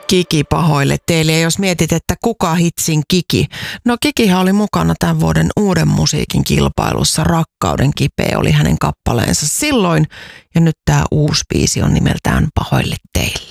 Kiki pahoille teille. Ja jos mietit, että kuka hitsin Kiki? No Kikihän oli mukana tämän vuoden Uuden musiikin kilpailussa. Rakkauden kipeä oli hänen kappaleensa silloin. Ja nyt tämä uusi biisi on nimeltään Pahoille teille.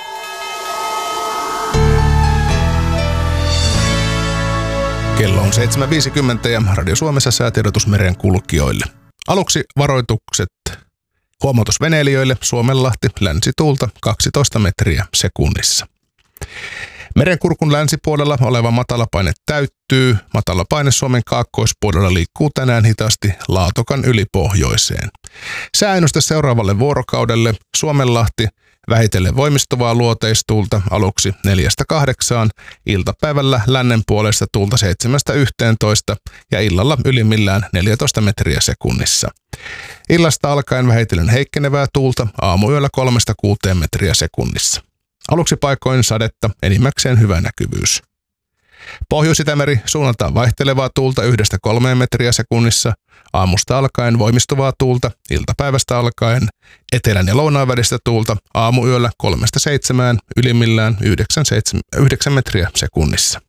Kello on 7.50 ja Radio Suomessa säätiedotus meren kulkijoille. Aluksi varoitukset. Huomautus veneilijöille, Suomenlahti, länsituulta 12 metriä sekunnissa. Merenkurkun länsipuolella oleva matalapaine täyttyy. Matalapaine Suomen kaakkoispuolella liikkuu tänään hitaasti Laatokan yli pohjoiseen. Sääennuste seuraavalle vuorokaudelle, Suomenlahti, vähitellen voimistuvaa luoteistuulta aluksi 4-8, iltapäivällä lännen puolesta tuulta 7-11 ja illalla ylimmillään 14 metriä sekunnissa. Illasta alkaen vähitellen heikkenevää tuulta, aamuyöllä 3-6 metriä sekunnissa. Aluksi paikoin sadetta, enimmäkseen hyvä näkyvyys. Pohjois-Itämeri suunnaltaan vaihtelevaa tuulta 1-3 metriä sekunnissa, aamusta alkaen voimistuvaa tuulta, iltapäivästä alkaen etelän ja lounaan välistä tuulta, aamuyöllä 3-7, ylimmillään 9 metriä sekunnissa.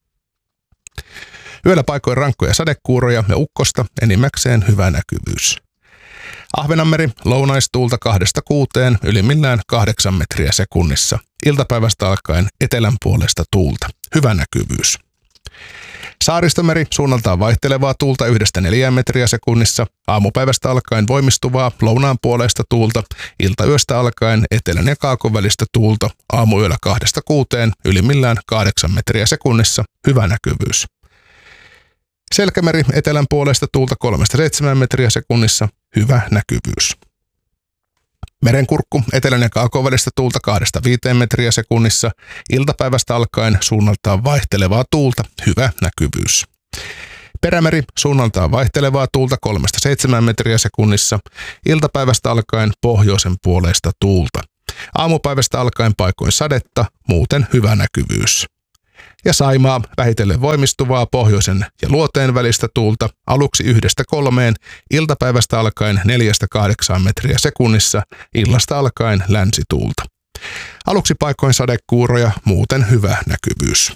Yöllä paikoin rankkoja sadekuuroja ja ukkosta, enimmäkseen hyvä näkyvyys. Ahvenanmeri lounaistuulta 2-6, ylimmillään 8 metriä sekunnissa. Iltapäivästä alkaen etelän puolesta tuulta. Hyvä näkyvyys. Saaristomeri suunnaltaan vaihtelevaa tuulta 1-4 metriä sekunnissa. Aamupäivästä alkaen voimistuvaa lounaan puolesta tuulta. Iltayöstä alkaen etelän ja kaakon välistä tuulta. Aamuyöllä 2-6, ylimmillään 8 metriä sekunnissa. Hyvä näkyvyys. Selkämeri etelän puolesta tuulta 3-7 metriä sekunnissa. Hyvä näkyvyys. Merenkurkku etelän ja kaakon välistä tuulta 2-5 metriä sekunnissa. Iltapäivästä alkaen suunnaltaan vaihtelevaa tuulta. Hyvä näkyvyys. Perämeri suunnaltaan vaihtelevaa tuulta 3-7 metriä sekunnissa. Iltapäivästä alkaen pohjoisen puolesta tuulta. Aamupäivästä alkaen paikoin sadetta, muuten hyvä näkyvyys. Ja Saimaa vähitellen voimistuvaa pohjoisen ja luoteen välistä tuulta aluksi 1-3, iltapäivästä alkaen 4-8 metriä sekunnissa, illasta alkaen länsituulta. Aluksi paikoin sadekuuroja, muuten hyvä näkyvyys.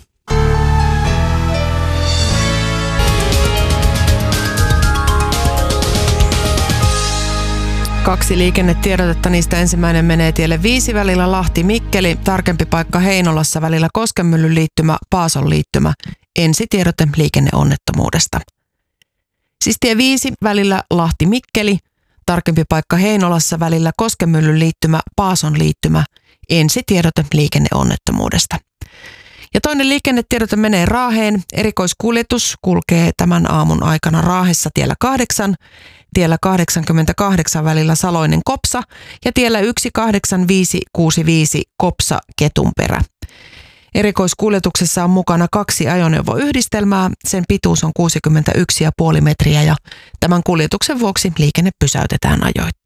Kaksi liikennetiedotetta, niistä ensimmäinen menee tielle 5 välillä Lahti-Mikkeli, tarkempi paikka Heinolassa välillä Koskenmyllyn liittymä, Paason liittymä. Ensitiedote liikenneonnettomuudesta. Siis tie 5 välillä Lahti-Mikkeli, tarkempi paikka Heinolassa välillä Koskenmyllyn liittymä, Paason liittymä. Ensitiedote liikenneonnettomuudesta. Ja toinen liikennetiedote menee Raaheen. Erikoiskuljetus kulkee tämän aamun aikana Raahessa tiellä 8, tiellä 88 välillä Saloinen-Kopsa ja tiellä 18565 Kopsa-Ketunperä. Erikoiskuljetuksessa on mukana 2 ajoneuvoyhdistelmää, sen pituus on 61,5 metriä ja tämän kuljetuksen vuoksi liikenne pysäytetään ajoittain.